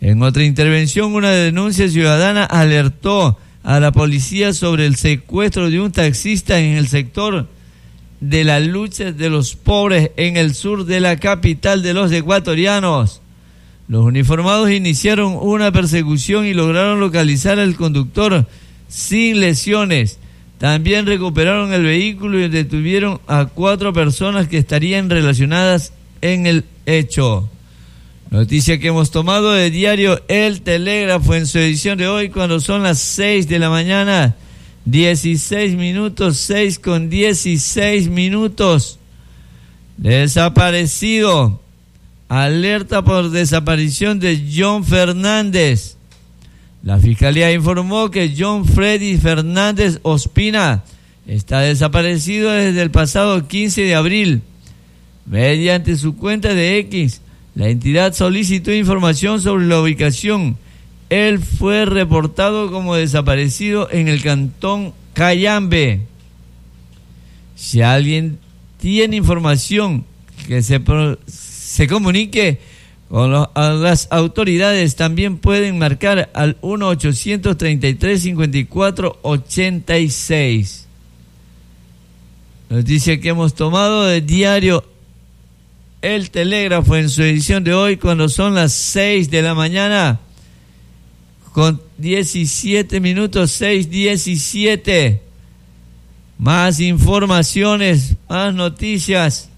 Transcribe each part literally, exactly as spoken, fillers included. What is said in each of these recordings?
En otra intervención, una denuncia ciudadana alertó a la policía sobre el secuestro de un taxista en el sector de la lucha de los pobres en el sur de la capital de los ecuatorianos. Los uniformados iniciaron una persecución y lograron localizar al conductor sin lesiones. También recuperaron el vehículo y detuvieron a cuatro personas que estarían relacionadas en el hecho. Noticia que hemos tomado del diario El Telégrafo en su edición de hoy, cuando son las seis de la mañana, dieciséis minutos, seis con dieciséis minutos. Desaparecido. Alerta por desaparición de John Fernández. La Fiscalía informó que John Freddy Fernández Ospina está desaparecido desde el pasado quince de abril. Mediante su cuenta de X, la entidad solicitó información sobre la ubicación. Él fue reportado como desaparecido en el cantón Cayambe. Si alguien tiene información, que se, se comunique con los, a las autoridades. También pueden marcar al uno ochocientos treinta y tres cincuenta y cuatro ochenta y seis. Noticia que hemos tomado del diario El Telégrafo en su edición de hoy, cuando son las seis de la mañana con diecisiete minutos, seis diecisiete. Más informaciones, más noticias.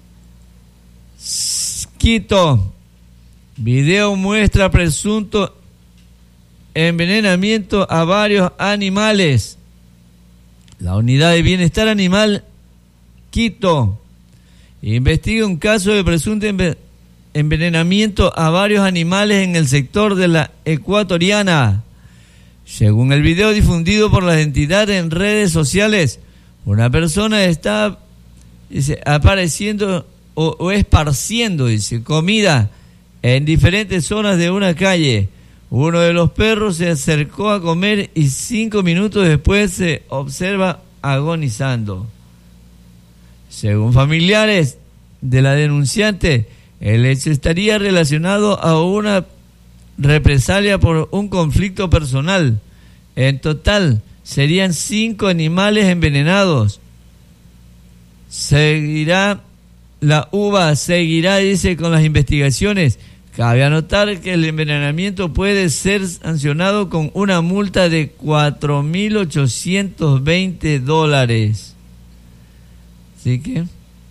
Quito. Video muestra presunto envenenamiento a varios animales. La Unidad de Bienestar Animal Quito investiga un caso de presunto envenenamiento a varios animales en el sector de la Ecuatoriana. Según el video difundido por las entidades en redes sociales, una persona está dice, apareciendo o, o esparciendo dice, comida en diferentes zonas de una calle. Uno de los perros se acercó a comer y cinco minutos después se observa agonizando. Según familiares de la denunciante, el hecho estaría relacionado a una represalia por un conflicto personal. En total, serían cinco animales envenenados. Seguirá, la U B A seguirá, dice, con las investigaciones. Cabe anotar que el envenenamiento puede ser sancionado con una multa de cuatro mil ochocientos veinte dólares. Así que,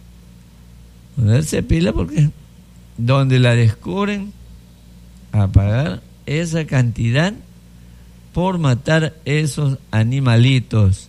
ponerse pila porque donde la descubren, a pagar esa cantidad por matar esos animalitos.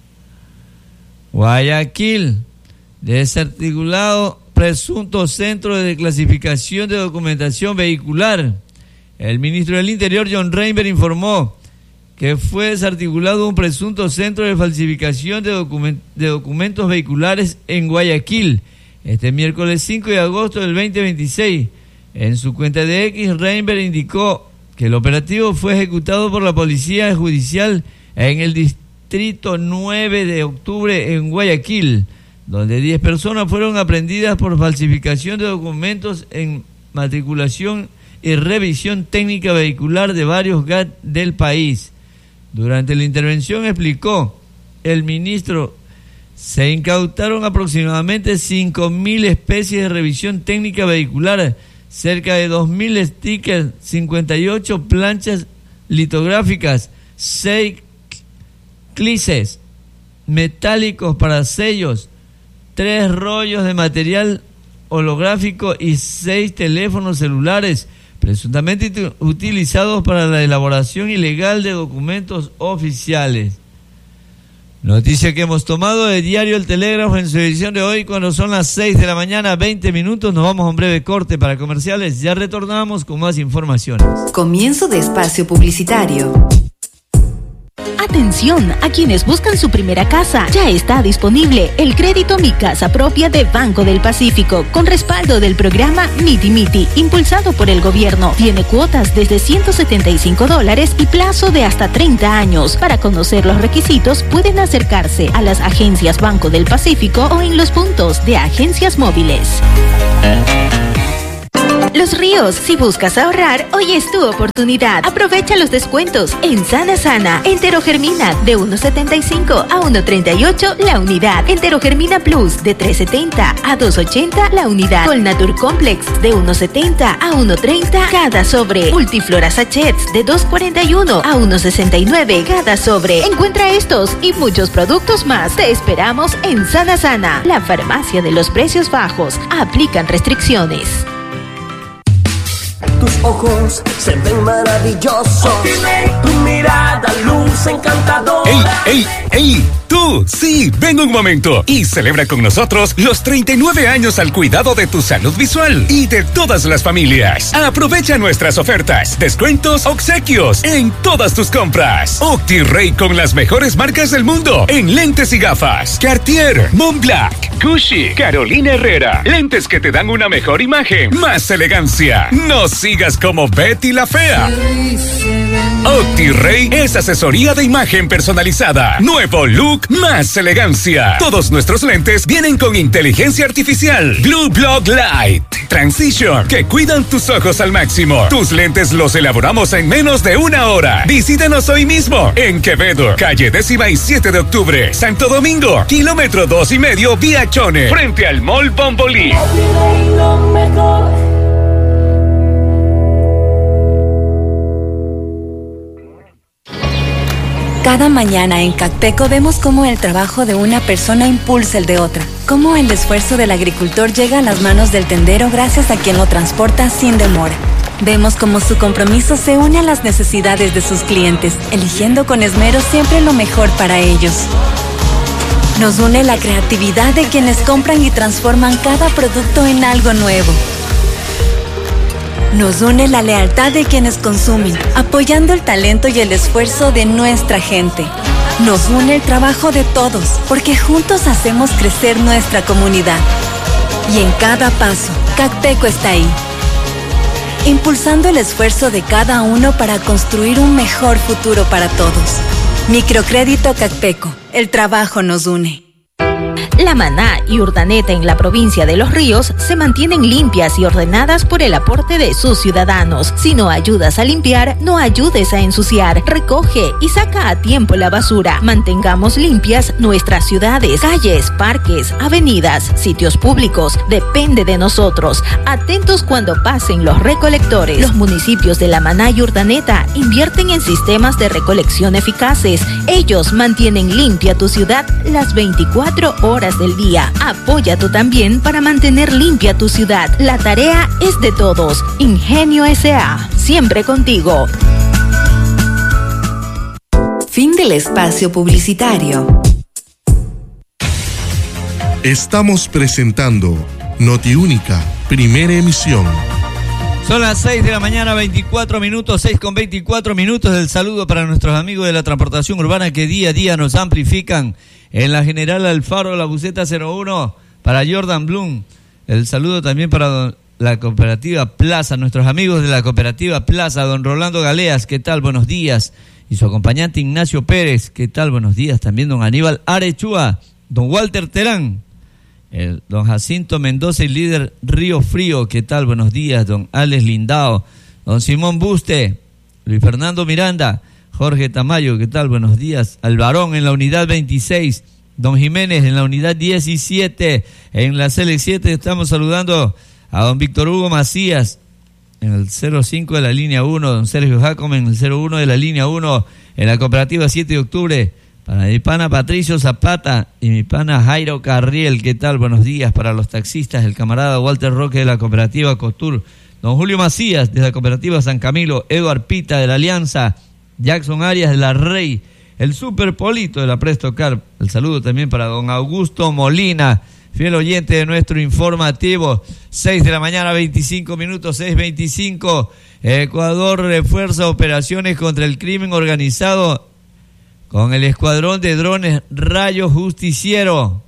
Guayaquil, desarticulado presunto centro de clasificación de documentación vehicular. El ministro del Interior, John Reinberg, informó que fue desarticulado un presunto centro de falsificación de, document- de documentos vehiculares en Guayaquil este miércoles cinco de agosto del veinte veintiséis. En su cuenta de X, Reinberg indicó que el operativo fue ejecutado por la Policía Judicial en el distrito nueve de octubre en Guayaquil, donde diez personas fueron aprehendidas por falsificación de documentos en matriculación y revisión técnica vehicular de varios G A T del país. Durante la intervención, explicó el ministro, se incautaron aproximadamente cinco mil especies de revisión técnica vehicular, cerca de dos mil stickers, cincuenta y ocho planchas litográficas, seis clices metálicos para sellos, tres rollos de material holográfico y seis teléfonos celulares, presuntamente ut- utilizados para la elaboración ilegal de documentos oficiales. Noticia que hemos tomado del diario El Telégrafo en su edición de hoy, cuando son las seis de la mañana, veinte minutos. Nos vamos a un breve corte para comerciales. Ya retornamos con más informaciones. Comienzo de espacio publicitario. Atención a quienes buscan su primera casa. Ya está disponible el crédito Mi Casa Propia de Banco del Pacífico, con respaldo del programa Miti Miti, impulsado por el gobierno. Tiene cuotas desde ciento setenta y cinco dólares y plazo de hasta treinta años. Para conocer los requisitos, pueden acercarse a las agencias Banco del Pacífico o en los puntos de agencias móviles. Los Ríos, si buscas ahorrar, hoy es tu oportunidad. Aprovecha los descuentos en Sana Sana. Enterogermina de uno setenta y cinco a uno treinta y ocho la unidad. Enterogermina Plus de tres setenta a dos ochenta la unidad. Colnatur Complex de uno setenta a uno treinta cada sobre. Multiflora Sachets de dos cuarenta y uno a uno sesenta y nueve cada sobre. Encuentra estos y muchos productos más. Te esperamos en Sana Sana, la farmacia de los precios bajos. Aplican restricciones. Tus ojos se ven maravillosos. Tu mirada luce encantadora. ¡Ey, ey, ey! ¡Tú! Sí, ven un momento y celebra con nosotros los treinta y nueve años al cuidado de tu salud visual y de todas las familias. Aprovecha nuestras ofertas, descuentos, obsequios en todas tus compras. OptiRay con las mejores marcas del mundo en lentes y gafas. Cartier, Montblanc, Gucci, Carolina Herrera. Lentes que te dan una mejor imagen, más elegancia. No sigas como Betty la Fea. OptiRay es asesoría de imagen personalizada. Nuevo look, más elegancia. Todos nuestros lentes vienen con inteligencia artificial. Blue Block Light Transition, que cuidan tus ojos al máximo. Tus lentes los elaboramos en menos de una hora. Visítanos hoy mismo en Quevedo, calle décima y siete de octubre. Santo Domingo, kilómetro dos y medio vía Chone, frente al Mall Bombolí. Cada mañana en Cacpeco vemos cómo el trabajo de una persona impulsa el de otra, cómo el esfuerzo del agricultor llega a las manos del tendero gracias a quien lo transporta sin demora. Vemos cómo su compromiso se une a las necesidades de sus clientes, eligiendo con esmero siempre lo mejor para ellos. Nos une la creatividad de quienes compran y transforman cada producto en algo nuevo. Nos une la lealtad de quienes consumen, apoyando el talento y el esfuerzo de nuestra gente. Nos une el trabajo de todos, porque juntos hacemos crecer nuestra comunidad. Y en cada paso, Cacpeco está ahí, impulsando el esfuerzo de cada uno para construir un mejor futuro para todos. Microcrédito Cacpeco, el trabajo nos une. La Maná y Urdaneta en la provincia de Los Ríos se mantienen limpias y ordenadas por el aporte de sus ciudadanos. Si no ayudas a limpiar, no ayudes a ensuciar. Recoge y saca a tiempo la basura. Mantengamos limpias nuestras ciudades, calles, parques, avenidas, sitios públicos. Depende de nosotros. Atentos cuando pasen los recolectores. Los municipios de La Maná y Urdaneta invierten en sistemas de recolección eficaces. Ellos mantienen limpia tu ciudad las veinticuatro horas del día. Apoya tú también para mantener limpia tu ciudad. La tarea es de todos. Ingenio S A, siempre contigo. Fin del espacio publicitario. Estamos presentando Notiúnica, primera emisión. Son las seis de la mañana, veinticuatro minutos, seis con veinticuatro minutos. El saludo para nuestros amigos de la transportación urbana que día a día nos amplifican. En la General Alfaro, la buseta cero uno, para Jordan Bloom. El saludo también para la Cooperativa Plaza, nuestros amigos de la Cooperativa Plaza, don Rolando Galeas, ¿qué tal? Buenos días. Y su acompañante Ignacio Pérez, ¿qué tal? Buenos días. También don Aníbal Arechúa, don Walter Terán, el don Jacinto Mendoza y líder Río Frío, ¿qué tal? Buenos días. Don Alex Lindao, don Simón Buste, Luis Fernando Miranda, Jorge Tamayo, ¿qué tal? Buenos días. Alvarón en la unidad veintiséis, don Jiménez en la unidad diecisiete, en la C L siete estamos saludando a don Víctor Hugo Macías en el cero cinco de la línea uno, don Sergio Jacome en el cero uno de la línea uno, en la Cooperativa siete de octubre, para mi pana Patricio Zapata y mi pana Jairo Carriel, ¿qué tal? Buenos días. Para los taxistas, el camarada Walter Roque de la Cooperativa Costur, don Julio Macías de la Cooperativa San Camilo, Eduard Pita de la Alianza, Jackson Arias de la Rey, el Super Polito de la Prestocar. El saludo también para don Augusto Molina, fiel oyente de nuestro informativo. seis de la mañana, veinticinco minutos, seis veinticinco. Ecuador refuerza operaciones contra el crimen organizado con el escuadrón de drones Rayo Justiciero.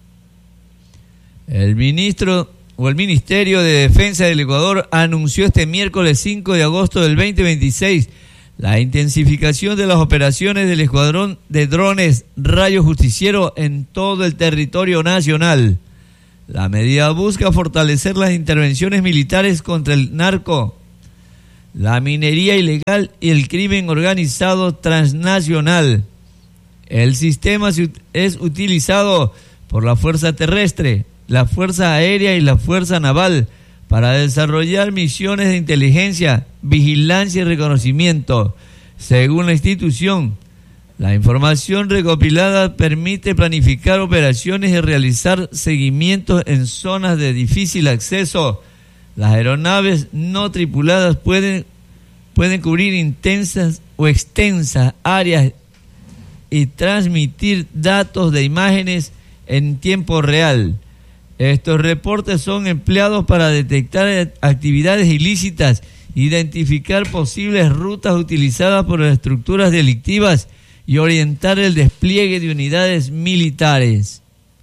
El ministro o el Ministerio de Defensa del Ecuador anunció este miércoles cinco de agosto del veinte veintiséis la intensificación de las operaciones del escuadrón de drones Rayo Justiciero en todo el territorio nacional. La medida busca fortalecer las intervenciones militares contra el narco, la minería ilegal y el crimen organizado transnacional. El sistema es utilizado por la Fuerza Terrestre, la Fuerza Aérea y la Fuerza Naval para desarrollar misiones de inteligencia, vigilancia y reconocimiento. Según la institución, la información recopilada permite planificar operaciones y realizar seguimientos en zonas de difícil acceso. Las aeronaves no tripuladas pueden, pueden cubrir intensas o extensas áreas y transmitir datos de imágenes en tiempo real. Estos reportes son empleados para detectar actividades ilícitas, identificar posibles rutas utilizadas por las estructuras delictivas y orientar el despliegue de unidades militares.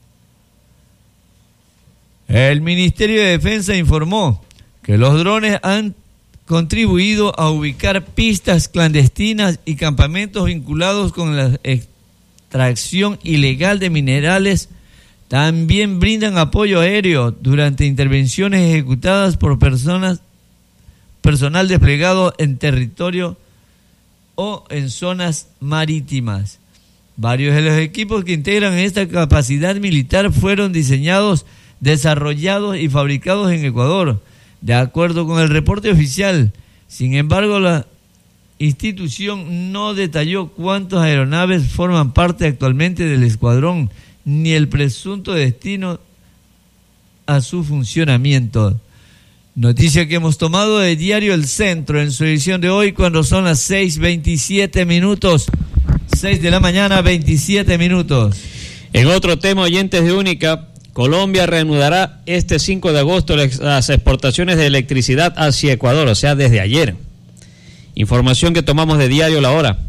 El Ministerio de Defensa informó que los drones han contribuido a ubicar pistas clandestinas y campamentos vinculados con la extracción ilegal de minerales. También brindan apoyo aéreo durante intervenciones ejecutadas por personas, personal desplegado en territorio o en zonas marítimas. Varios de los equipos que integran esta capacidad militar fueron diseñados, desarrollados y fabricados en Ecuador, de acuerdo con el reporte oficial. Sin embargo, la institución no detalló cuántas aeronaves forman parte actualmente del escuadrón, ni el presunto destino a su funcionamiento. Noticia que hemos tomado de Diario El Centro en su edición de hoy, cuando son las seis veintisiete minutos. seis de la mañana, veintisiete minutos. En otro tema, oyentes de Única, Colombia reanudará este cinco de agosto las exportaciones de electricidad hacia Ecuador, o sea, desde ayer. Información que tomamos de Diario La Hora.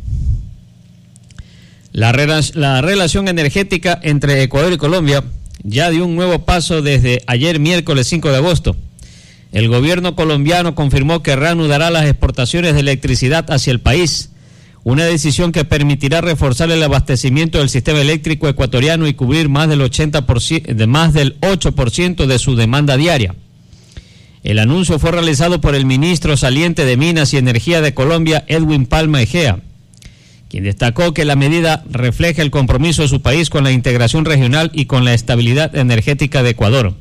La, rela- la relación energética entre Ecuador y Colombia ya dio un nuevo paso desde ayer, miércoles cinco de agosto. El gobierno colombiano confirmó que reanudará las exportaciones de electricidad hacia el país, una decisión que permitirá reforzar el abastecimiento del sistema eléctrico ecuatoriano y cubrir más del ochenta por ciento, de más del ocho por ciento de su demanda diaria. El anuncio fue realizado por el ministro saliente de Minas y Energía de Colombia, Edwin Palma Egea, quien destacó que la medida refleja el compromiso de su país con la integración regional y con la estabilidad energética de Ecuador.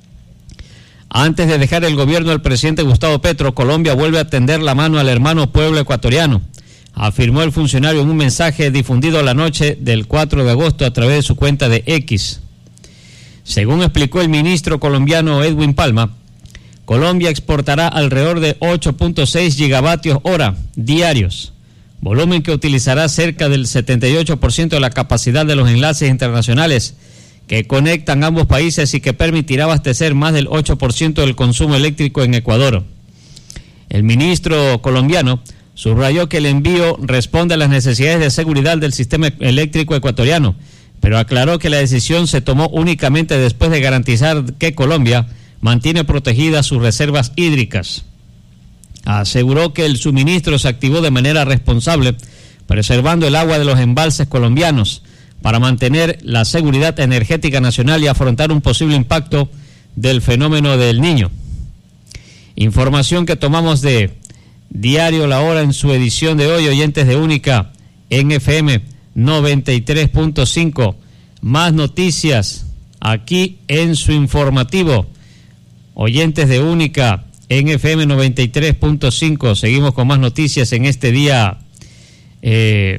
Antes de dejar el gobierno del presidente Gustavo Petro, Colombia vuelve a tender la mano al hermano pueblo ecuatoriano, afirmó el funcionario en un mensaje difundido la noche del cuatro de agosto a través de su cuenta de X. Según explicó el ministro colombiano Edwin Palma, Colombia exportará alrededor de ocho punto seis gigavatios hora diarios, volumen que utilizará cerca del setenta y ocho por ciento de la capacidad de los enlaces internacionales que conectan ambos países y que permitirá abastecer más del ocho por ciento del consumo eléctrico en Ecuador. El ministro colombiano subrayó que el envío responde a las necesidades de seguridad del sistema eléctrico ecuatoriano, pero aclaró que la decisión se tomó únicamente después de garantizar que Colombia mantiene protegidas sus reservas hídricas. Aseguró que el suministro se activó de manera responsable, preservando el agua de los embalses colombianos para mantener la seguridad energética nacional y afrontar un posible impacto del fenómeno del Niño. Información que tomamos de Diario La Hora en su edición de hoy, oyentes de Única en F M noventa y tres punto cinco. Más noticias aquí en su informativo, oyentes de Única en F M noventa y tres punto cinco. Seguimos con más noticias en este día eh,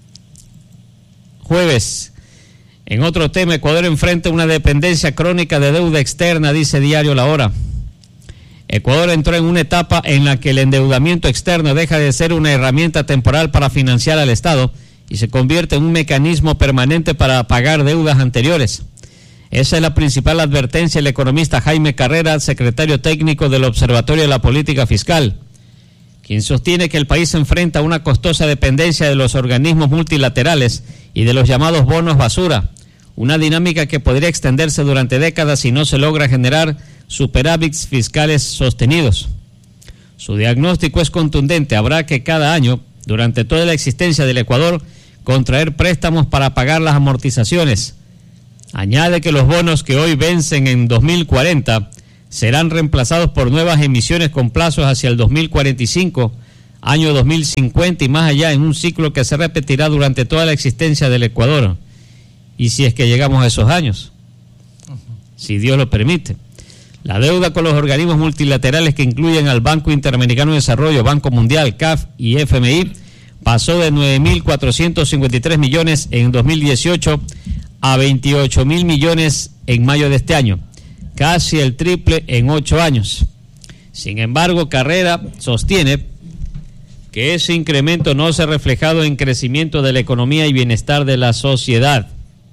jueves. En otro tema, Ecuador enfrenta una dependencia crónica de deuda externa, dice Diario La Hora. Ecuador entró en una etapa en la que el endeudamiento externo deja de ser una herramienta temporal para financiar al Estado y se convierte en un mecanismo permanente para pagar deudas anteriores. Esa es la principal advertencia del economista Jaime Carrera, secretario técnico del Observatorio de la Política Fiscal, quien sostiene que el país se enfrenta a una costosa dependencia de los organismos multilaterales y de los llamados bonos basura, una dinámica que podría extenderse durante décadas si no se logra generar superávits fiscales sostenidos. Su diagnóstico es contundente: habrá que cada año, durante toda la existencia del Ecuador, contraer préstamos para pagar las amortizaciones. Añade que los bonos que hoy vencen en dos mil cuarenta serán reemplazados por nuevas emisiones con plazos hacia el dos mil cuarenta y cinco, año dos mil cincuenta y más allá, en un ciclo que se repetirá durante toda la existencia del Ecuador. Y si es que llegamos a esos años, si Dios lo permite. La deuda con los organismos multilaterales que incluyen al Banco Interamericano de Desarrollo, Banco Mundial, C A F y F M I pasó de nueve mil cuatrocientos cincuenta y tres millones en dos mil dieciocho a veintiocho mil millones en mayo de este año, casi el triple en ocho años. Sin embargo, Carrera sostiene que ese incremento no se ha reflejado en crecimiento de la economía y bienestar de la sociedad.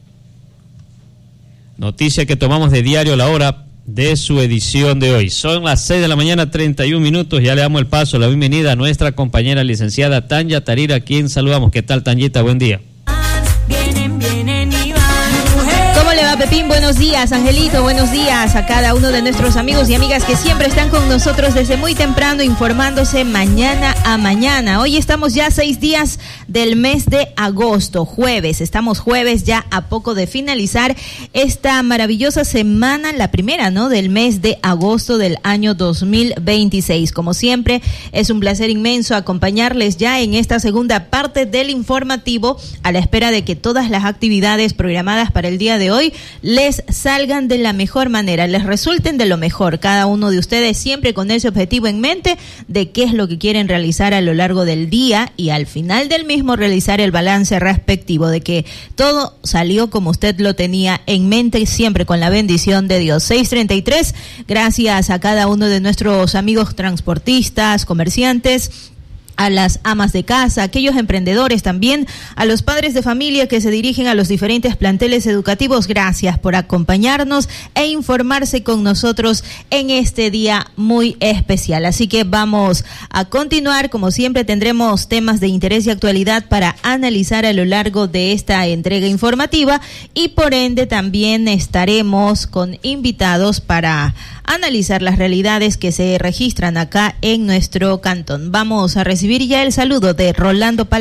Noticia que tomamos de Diario La Hora de su edición de hoy. Son las seis de la mañana, treinta y un minutos. Ya le damos el paso, la bienvenida a nuestra compañera licenciada Tanya Tarira, a quien saludamos. ¿Qué tal, Tanyita? Buen día. Vienen, vienen y van. ¿Cómo le va, Pepín? Buenos días, Angelito. Buenos días a cada uno de nuestros amigos y amigas que siempre están con nosotros desde muy temprano, informándose mañana a mañana. Hoy estamos ya seis días del mes de agosto, jueves. Estamos jueves, ya a poco de finalizar esta maravillosa semana, la primera, ¿no?, del mes de agosto del año dos mil veintiséis. Como siempre, es un placer inmenso acompañarles ya en esta segunda parte del informativo, a la espera de que todas las actividades programadas para el día de hoy les salgan de la mejor manera, les resulten de lo mejor. Cada uno de ustedes siempre con ese objetivo en mente de qué es lo que quieren realizar a lo largo del día, y al final del mismo realizar el balance respectivo de que todo salió como usted lo tenía en mente, siempre con la bendición de Dios. seis treinta y tres, gracias a cada uno de nuestros amigos transportistas, comerciantes, a las amas de casa, a aquellos emprendedores también, a los padres de familia que se dirigen a los diferentes planteles educativos. Gracias por acompañarnos e informarse con nosotros en este día muy especial. Así que vamos a continuar. Como siempre, tendremos temas de interés y actualidad para analizar a lo largo de esta entrega informativa, y por ende también estaremos con invitados para analizar las realidades que se registran acá en nuestro cantón. Vamos a recibir ya el saludo de Rolando Palacio.